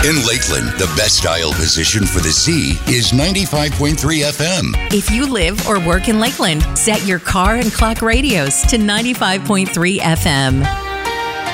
In Lakeland, the best dial position for the Z is 95.3 FM. If you live or work in Lakeland, set your car and clock radios to 95.3 FM.